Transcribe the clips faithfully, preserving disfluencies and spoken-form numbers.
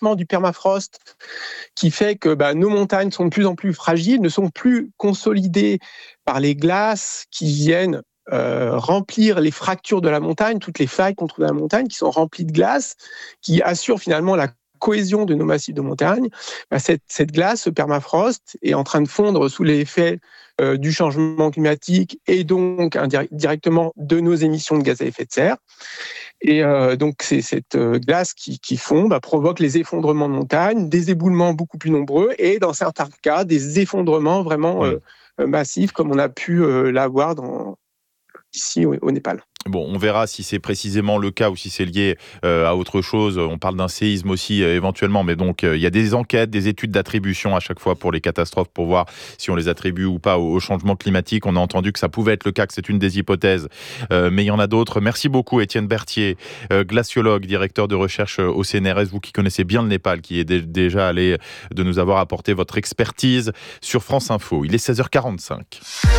réchauffement du permafrost qui fait que bah, nos montagnes sont de plus en plus fragiles, ne sont plus consolidées par les glaces qui viennent euh, remplir les fractures de la montagne, toutes les failles qu'on trouve dans la montagne qui sont remplies de glace, qui assurent finalement la cohésion de nos massifs de montagne. Bah, cette, cette glace, ce permafrost, est en train de fondre sous l'effet euh, du changement climatique et donc indirectement de nos émissions de gaz à effet de serre. Et euh, donc, c'est cette euh, glace qui, qui fond bah, provoque les effondrements de montagne, des éboulements beaucoup plus nombreux et dans certains cas, des effondrements vraiment euh, euh, massifs comme on a pu euh, l'avoir dans, ici au, au Népal. Bon, on verra si c'est précisément le cas ou si c'est lié euh, à autre chose. On parle d'un séisme aussi euh, éventuellement, mais donc euh, il y a des enquêtes, des études d'attribution à chaque fois pour les catastrophes pour voir si on les attribue ou pas au, au changement climatique. On a entendu que ça pouvait être le cas, que c'est une des hypothèses, euh, mais il y en a d'autres. Merci beaucoup Étienne Berthier, euh, glaciologue, directeur de recherche au C N R S, vous qui connaissez bien le Népal, qui est d- déjà allé de nous avoir apporté votre expertise sur France Info. Il est seize heures quarante-cinq.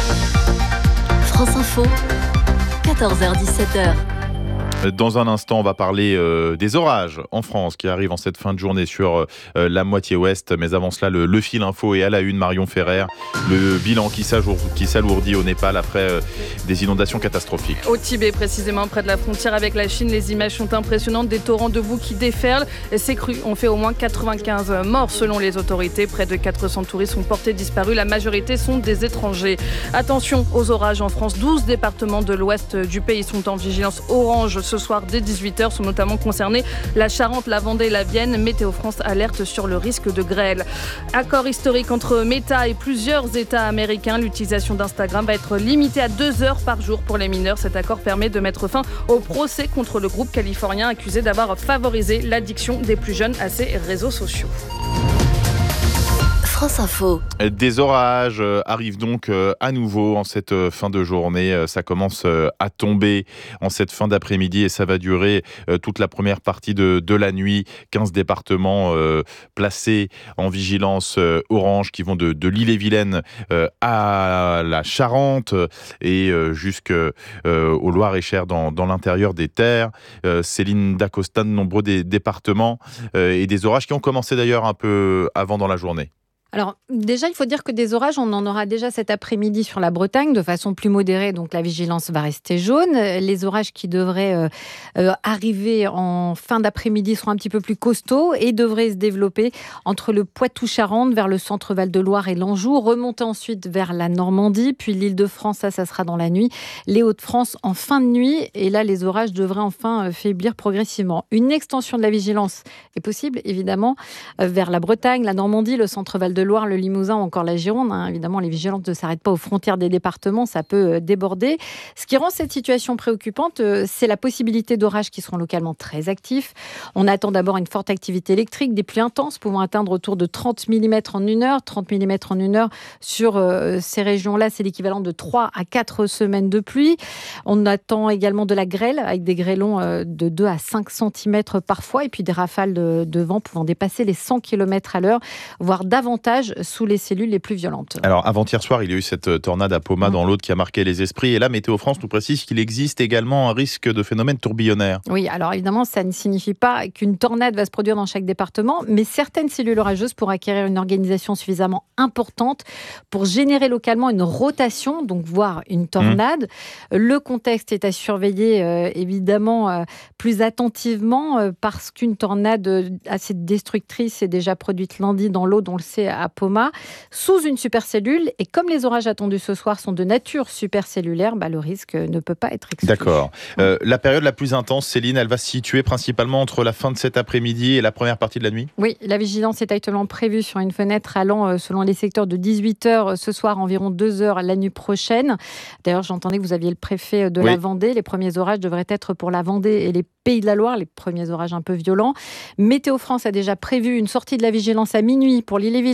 France Info, quatorze heures dix-sept heures. Dans un instant, on va parler euh, des orages en France qui arrivent en cette fin de journée sur euh, la moitié ouest. Mais avant cela, le, le fil info est à la une, Marion Ferrer. Le bilan qui, qui s'alourdit au Népal après euh, des inondations catastrophiques. Au Tibet, précisément près de la frontière avec la Chine, les images sont impressionnantes. Des torrents de boue qui déferlent. Ces crues ont fait au moins quatre-vingt-quinze morts selon les autorités. Près de quatre cents touristes sont portés disparus. La majorité sont des étrangers. Attention aux orages en France. douze départements de l'ouest du pays sont en vigilance orange. Ce soir, dès dix-huit heures, sont notamment concernés la Charente, la Vendée et la Vienne. Météo France alerte sur le risque de grêle. Accord historique entre Meta et plusieurs États américains. L'utilisation d'Instagram va être limitée à deux heures par jour pour les mineurs. Cet accord permet de mettre fin au procès contre le groupe californien accusé d'avoir favorisé l'addiction des plus jeunes à ces réseaux sociaux. France Info. Des orages euh, arrivent donc euh, à nouveau en cette euh, fin de journée. Euh, ça commence euh, à tomber en cette fin d'après-midi et ça va durer euh, toute la première partie de, de la nuit. quinze départements euh, placés en vigilance euh, orange qui vont de, de l'Ille-et-Vilaine euh, à la Charente et euh, jusqu'au euh, Loir-et-Cher dans, dans l'intérieur des terres. Euh, Céline Dacosta, de nombreux des départements euh, et des orages qui ont commencé d'ailleurs un peu avant dans la journée. Alors déjà, il faut dire que des orages, on en aura déjà cet après-midi sur la Bretagne de façon plus modérée, donc la vigilance va rester jaune. Les orages qui devraient euh, euh, arriver en fin d'après-midi seront un petit peu plus costauds et devraient se développer entre le Poitou-Charentes vers le centre Val-de-Loire et l'Anjou, remonter ensuite vers la Normandie, puis l'Île-de-France, ça, ça sera dans la nuit, les Hauts-de-France en fin de nuit, et là, les orages devraient enfin faiblir progressivement. Une extension de la vigilance est possible, évidemment, euh, vers la Bretagne, la Normandie, le centre Val-de-Loire, le Limousin ou encore la Gironde. Hein. Évidemment, les vigilances ne s'arrêtent pas aux frontières des départements, ça peut déborder. Ce qui rend cette situation préoccupante, c'est la possibilité d'orages qui seront localement très actifs. On attend d'abord une forte activité électrique, des pluies intenses pouvant atteindre autour de trente millimètres en une heure. trente millimètres en une heure sur euh, ces régions-là, c'est l'équivalent de trois à quatre semaines de pluie. On attend également de la grêle, avec des grêlons euh, de deux à cinq centimètres parfois, et puis des rafales de, de vent pouvant dépasser les cent kilomètres à l'heure, voire davantage sous les cellules les plus violentes. Alors, avant-hier soir, il y a eu cette tornade à Poma mmh. dans l'Aude qui a marqué les esprits. Et là, Météo France nous précise qu'il existe également un risque de phénomène tourbillonnaire. Oui, alors évidemment, ça ne signifie pas qu'une tornade va se produire dans chaque département, mais certaines cellules orageuses pourraient acquérir une organisation suffisamment importante pour générer localement une rotation, donc voire une tornade. Mmh. Le contexte est à surveiller, euh, évidemment, euh, plus attentivement, euh, parce qu'une tornade euh, assez destructrice est déjà produite lundi dans l'Aude, on le sait, à Poma, sous une supercellule. Et comme les orages attendus ce soir sont de nature supercellulaire, bah, le risque ne peut pas être exclu. D'accord. Euh, la période la plus intense, Céline, elle va se situer principalement entre la fin de cet après-midi et la première partie de la nuit ? Oui, la vigilance est actuellement prévue sur une fenêtre allant, euh, selon les secteurs, de dix-huit heures ce soir, environ deux heures la nuit prochaine. D'ailleurs, j'entendais que vous aviez le préfet de oui. la Vendée. Les premiers orages devraient être pour la Vendée et les Pays de la Loire, les premiers orages un peu violents. Météo France a déjà prévu une sortie de la vigilance à minuit pour l'Ille-et-Vilaine,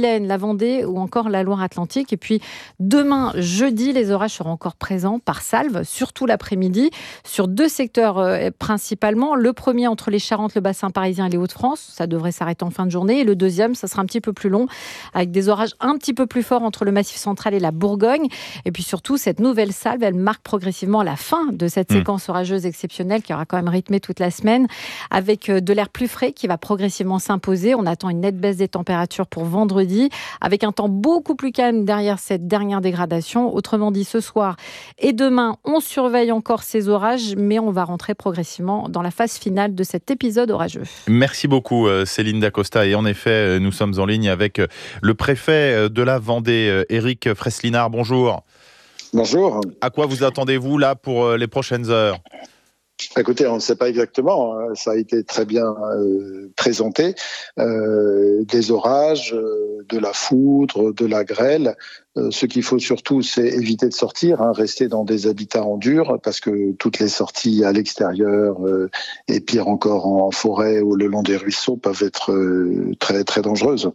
Vilaine, la Vendée ou encore la Loire-Atlantique. Et puis demain, jeudi, les orages seront encore présents par salve, surtout l'après-midi, sur deux secteurs euh, principalement. Le premier entre les Charentes, le bassin parisien et les Hauts-de-France. Ça devrait s'arrêter en fin de journée. Et le deuxième, ça sera un petit peu plus long, avec des orages un petit peu plus forts entre le Massif central et la Bourgogne. Et puis surtout, cette nouvelle salve, elle marque progressivement la fin de cette séquence mmh. orageuse exceptionnelle qui aura quand même rythmé toute la semaine, avec de l'air plus frais qui va progressivement s'imposer. On attend une nette baisse des températures pour vendredi, avec un temps beaucoup plus calme derrière cette dernière dégradation. Autrement dit, ce soir et demain, on surveille encore ces orages, mais on va rentrer progressivement dans la phase finale de cet épisode orageux. Merci beaucoup Céline Dacosta. Et en effet, nous sommes en ligne avec le préfet de la Vendée, Éric Fresslinard. Bonjour. Bonjour. À quoi vous attendez-vous là pour les prochaines heures ? Écoutez, on ne sait pas exactement, ça a été très bien euh, présenté, euh, des orages, euh, de la foudre, de la grêle. Euh, ce qu'il faut surtout, c'est éviter de sortir, hein, rester dans des habitats en dur, parce que toutes les sorties à l'extérieur, euh, et pire encore en forêt ou le long des ruisseaux, peuvent être euh, très, très dangereuses.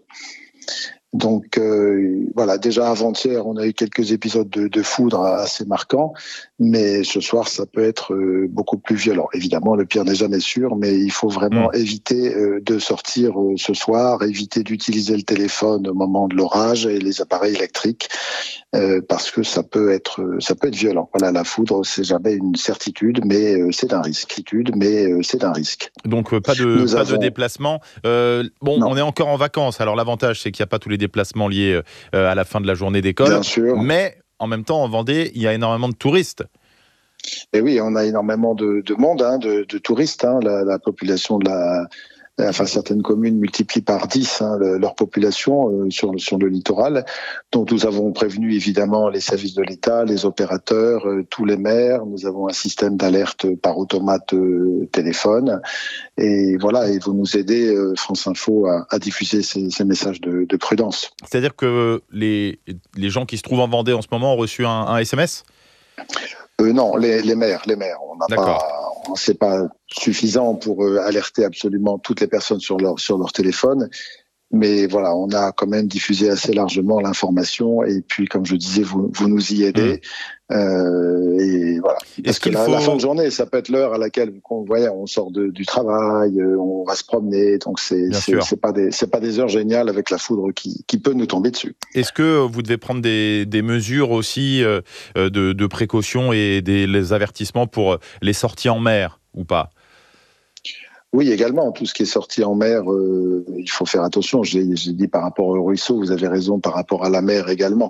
Donc euh, voilà, déjà avant-hier, on a eu quelques épisodes de, de foudre assez marquants, mais ce soir, ça peut être euh, beaucoup plus violent. Évidemment, le pire n'est jamais sûr, mais il faut vraiment mmh. éviter euh, de sortir euh, ce soir, éviter d'utiliser le téléphone au moment de l'orage et les appareils électriques, euh, parce que ça peut être, ça peut être violent. Voilà, la foudre, c'est jamais une certitude, mais euh, c'est un risque. Mais euh, c'est un risque. Donc euh, pas de Nous pas avons... de déplacement. Euh, bon, non. On est encore en vacances. Alors l'avantage, c'est qu'il n'y a pas tous les déplacements liés euh, à la fin de la journée d'école. Bien sûr. Mais en même temps, en Vendée, il y a énormément de touristes. Et oui, on a énormément de, de monde, hein, de, de touristes. Hein, la, la population de la... Enfin, certaines communes multiplient par dix hein, le, leur population euh, sur, sur le littoral. Donc, nous avons prévenu évidemment les services de l'État, les opérateurs, euh, tous les maires. Nous avons un système d'alerte par automate euh, téléphone. Et voilà, et vous nous aidez, euh, France Info, à, à diffuser ces, ces messages de, de prudence. C'est-à-dire que les, les gens qui se trouvent en Vendée en ce moment ont reçu un, un S M S ? Euh, non, les, les maires, les maires. On n'a pas, c'est pas suffisant pour euh, alerter absolument toutes les personnes sur leur sur leur téléphone. Mais voilà, on a quand même diffusé assez largement l'information. Et puis, comme je disais, vous, vous nous y aidez. Mmh. Euh, et voilà. Parce que la, faut... la fin de journée, ça peut être l'heure à laquelle on, voyez, on sort de, du travail, on va se promener. Donc, c'est, c'est, c'est pas des, c'est pas des heures géniales avec la foudre qui, qui peut nous tomber dessus. Est-ce que vous devez prendre des, des mesures aussi euh, de, de précaution et des les avertissements pour les sorties en mer ou pas ? Oui, également, tout ce qui est sorti en mer, euh, il faut faire attention. J'ai, j'ai dit par rapport au ruisseau, vous avez raison, par rapport à la mer également.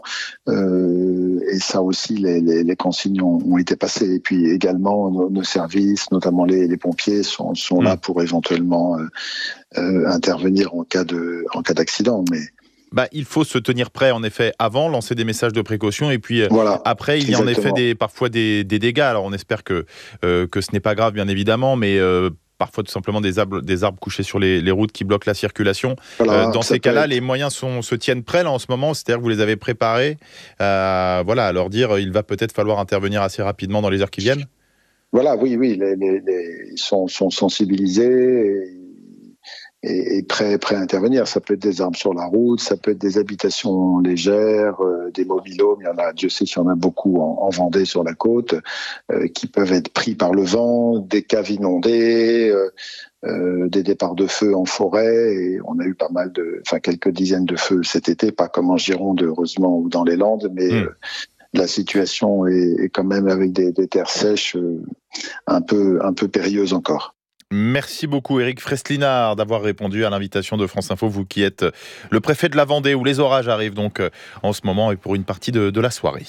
Euh, et ça aussi, les, les, les consignes ont, ont été passées. Et puis également, nos, nos services, notamment les, les pompiers, sont, sont mmh. là pour éventuellement euh, euh, intervenir en cas de, en cas d'accident. Mais Bah, il faut se tenir prêt, en effet, avant, lancer des messages de précaution, et puis voilà, après, il y a en effet des, parfois des, des dégâts. Alors, on espère que, euh, que ce n'est pas grave, bien évidemment, mais euh, parfois tout simplement des arbres, des arbres couchés sur les, les routes qui bloquent la circulation. Voilà, euh, dans ces cas-là, être... les moyens sont, se tiennent prêts là, en ce moment, c'est-à-dire que vous les avez préparés euh, voilà, à leur dire il va peut-être falloir intervenir assez rapidement dans les heures qui viennent. Voilà, oui, oui, les, les, les, ils sont, sont sensibilisés et, et prêts, prêts à intervenir. Ça peut être des arbres sur la route, ça peut être des habitations légères, euh, des mobil-homes, il y en a, Dieu sait qu'il y en a beaucoup en, en Vendée sur la côte, euh, qui peuvent être pris par le vent, des caves inondées, euh, euh, des départs de feu en forêt, et on a eu pas mal de, enfin quelques dizaines de feux cet été, pas comme en Gironde heureusement ou dans les Landes, mais mmh. euh, la situation est, est quand même avec des, des terres sèches euh, un peu, un peu périlleuse encore. Merci beaucoup Éric Fresslinard d'avoir répondu à l'invitation de France Info, vous qui êtes le préfet de la Vendée où les orages arrivent donc en ce moment et pour une partie de, de la soirée.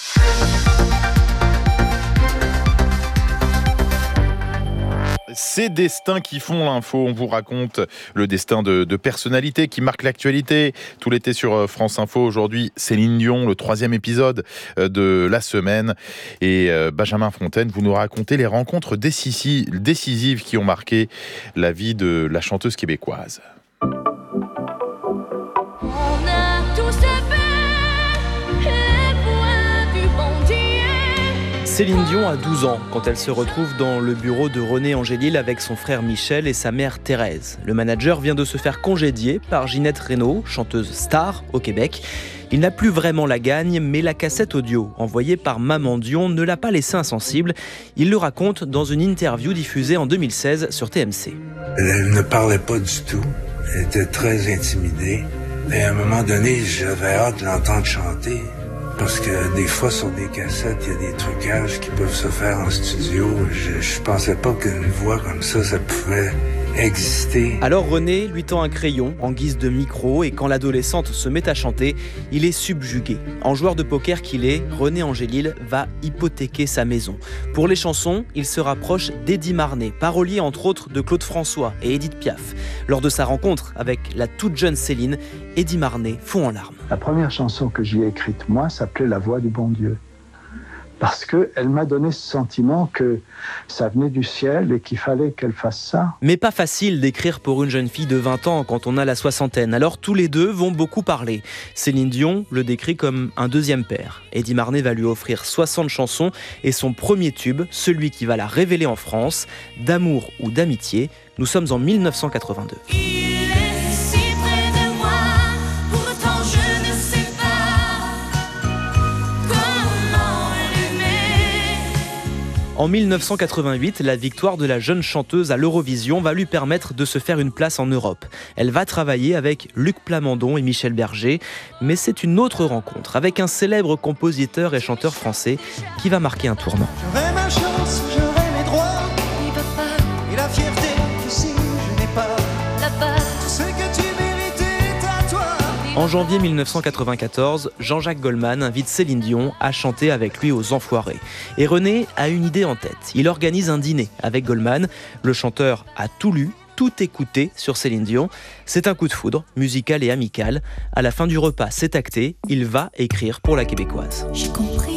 Ces destins qui font l'info, on vous raconte le destin de, de personnalités qui marquent l'actualité. Tout l'été sur France Info, aujourd'hui Céline Dion, le troisième épisode de la semaine. Et Benjamin Fontaine, vous nous racontez les rencontres décisives, décisives qui ont marqué la vie de la chanteuse québécoise. Céline Dion a douze ans quand elle se retrouve dans le bureau de René Angélil avec son frère Michel et sa mère Thérèse. Le manager vient de se faire congédier par Ginette Renaud, chanteuse star au Québec. Il n'a plus vraiment la gagne, mais la cassette audio envoyée par Maman Dion ne l'a pas laissé insensible. Il le raconte dans une interview diffusée en deux mille seize sur T M C. Elle ne parlait pas du tout. Elle était très intimidée. Et à un moment donné, j'avais hâte de l'entendre chanter. Parce que des fois, sur des cassettes, il y a des trucages qui peuvent se faire en studio. Je, je pensais pas qu'une voix comme ça, ça pouvait exister. Alors René lui tend un crayon en guise de micro et quand l'adolescente se met à chanter, il est subjugué. En joueur de poker qu'il est, René Angélil va hypothéquer sa maison. Pour les chansons, il se rapproche d'Eddy Marnay, parolier entre autres de Claude François et Édith Piaf. Lors de sa rencontre avec la toute jeune Céline, Eddy Marnay fond en larmes. La première chanson que j'y ai écrite, moi, s'appelait La Voix du bon Dieu. Parce qu'elle m'a donné ce sentiment que ça venait du ciel et qu'il fallait qu'elle fasse ça. Mais pas facile d'écrire pour une jeune fille de vingt ans quand on a la soixantaine. Alors tous les deux vont beaucoup parler. Céline Dion le décrit comme un deuxième père. Eddy Marnay va lui offrir soixante chansons et son premier tube, celui qui va la révéler en France, D'amour ou d'amitié. Nous sommes en mille neuf cent quatre-vingt-deux. En mille neuf cent quatre-vingt-huit, la victoire de la jeune chanteuse à l'Eurovision va lui permettre de se faire une place en Europe. Elle va travailler avec Luc Plamondon et Michel Berger, mais c'est une autre rencontre avec un célèbre compositeur et chanteur français qui va marquer un tournant. J'aurai ma chance, j'aurai mes droits, et papa, et la fierté que si je n'ai pas là-bas, ce que tu méritais à toi. En janvier mille neuf cent quatre-vingt-quatorze, Jean-Jacques Goldman invite Céline Dion à chanter avec lui aux Enfoirés. Et René a une idée en tête. Il organise un dîner avec Goldman. Le chanteur a tout lu, tout écouté sur Céline Dion. C'est un coup de foudre, musical et amical. À la fin du repas, c'est acté. Il va écrire pour la Québécoise. J'ai compris.